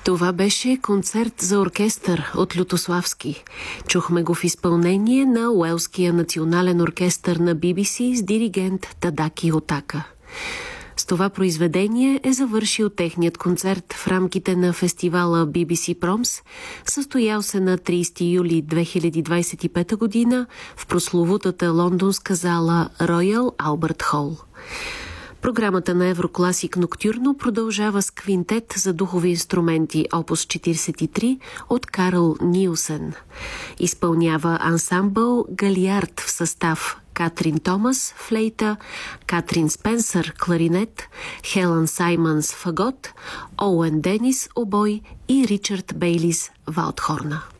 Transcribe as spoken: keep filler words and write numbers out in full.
Това беше концерт за оркестър от Лютославски. Чухме го в изпълнение на Уелския национален оркестър на Би Би Си с диригент Тадаки Отака. С това произведение е завършил техният концерт в рамките на фестивала Би Би Си Промс, състоял се на тридесети юли две хиляди двадесет и пета година в прословутата лондонска зала Роял Албърт Хол. Програмата на Еврокласик Ноктюрно продължава с квинтет за духови инструменти опус четиридесет и три от Карл Нилсен. Изпълнява ансамбъл Галиард в състав Катрин Томас – флейта, Катрин Спенсър – кларинет, Хелън Саймънс – фагот, Оуен Денис – обой и Ричард Бейлис – валдхорна.